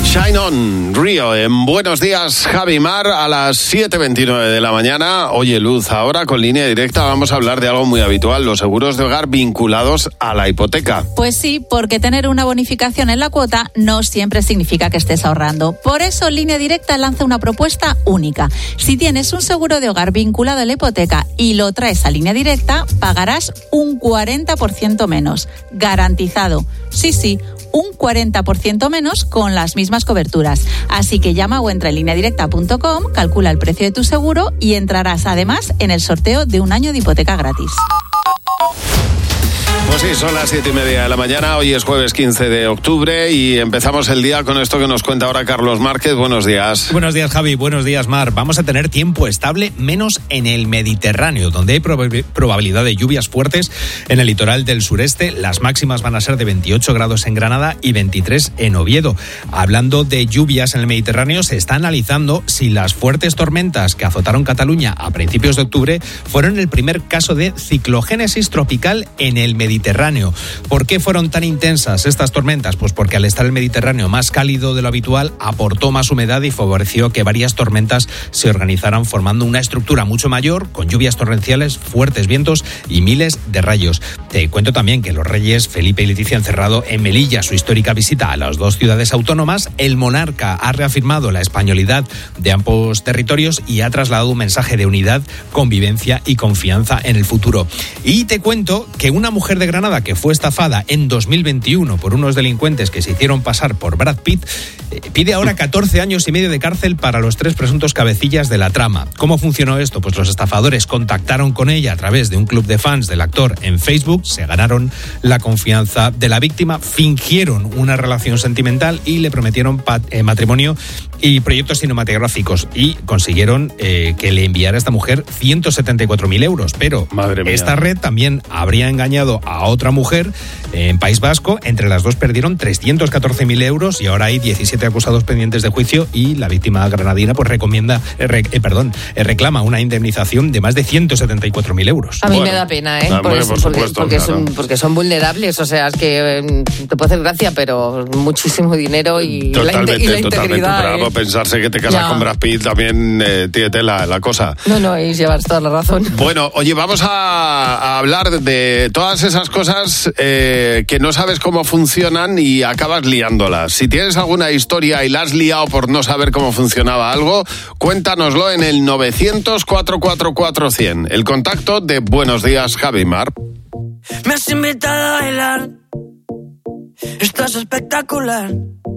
Shine On, Río, en Buenos Días, Javi Mar, a las 7:29 de la mañana. Oye, Luz, ahora con Línea Directa vamos a hablar de algo muy habitual, los seguros de hogar vinculados a la hipoteca. Pues sí, porque tener una bonificación en la cuota no siempre significa que estés ahorrando. Por eso, Línea Directa lanza una propuesta única. Si tienes un seguro de hogar vinculado a la hipoteca y lo traes a Línea Directa, pagarás un 40% menos. Garantizado. Sí, un 40% menos con las mismas coberturas. Así que llama o entra en lineadirecta.com, calcula el precio de tu seguro y entrarás además en el sorteo de un año de hipoteca gratis. Pues sí, son las 7:30 de la mañana, hoy es jueves 15 de octubre y empezamos el día con esto que nos cuenta ahora Carlos Márquez. Buenos días. Buenos días, Javi. Buenos días, Mar. Vamos a tener tiempo estable, menos en el Mediterráneo, donde hay probabilidad de lluvias fuertes en el litoral del sureste. Las máximas van a ser de 28 grados en Granada y 23 en Oviedo. Hablando de lluvias en el Mediterráneo, se está analizando si las fuertes tormentas que azotaron Cataluña a principios de octubre fueron el primer caso de ciclogénesis tropical en el Mediterráneo. ¿Por qué fueron tan intensas estas tormentas? Pues porque al estar el Mediterráneo más cálido de lo habitual, aportó más humedad y favoreció que varias tormentas se organizaran formando una estructura mucho mayor, con lluvias torrenciales, fuertes vientos y miles de rayos. Te cuento también que los reyes Felipe y Leticia han cerrado en Melilla su histórica visita a las dos ciudades autónomas. El monarca ha reafirmado la españolidad de ambos territorios y ha trasladado un mensaje de unidad, convivencia y confianza en el futuro. Y te cuento que una mujer de Granada que fue estafada en 2021 por unos delincuentes que se hicieron pasar por Brad Pitt, pide ahora 14 años y medio de cárcel para los 3 presuntos cabecillas de la trama. ¿Cómo funcionó esto? Pues los estafadores contactaron con ella a través de un club de fans del actor en Facebook, se ganaron la confianza de la víctima, fingieron una relación sentimental y le prometieron matrimonio y proyectos cinematográficos y consiguieron que le enviara a esta mujer 174.000 euros. Pero esta red también habría engañado a otra mujer en País Vasco. Entre las dos perdieron 314.000 euros y ahora hay 17 acusados pendientes de juicio y la víctima granadina pues reclama una indemnización de más de 174.000 euros. A mí me da pena, porque son vulnerables, o sea, es que te puede hacer gracia, pero muchísimo dinero y la integridad. Pero pensarse que te casas con Brad Pitt también tiene la cosa. No, y llevas toda la razón. Bueno, oye, vamos a hablar de todas esas cosas que no sabes cómo funcionan y acabas liándolas. Si tienes alguna historia y la has liado por no saber cómo funcionaba algo, cuéntanoslo en el 900-444-100. El contacto de Buenos Días, Javi Mar. Me has invitado a bailar, estás espectacular.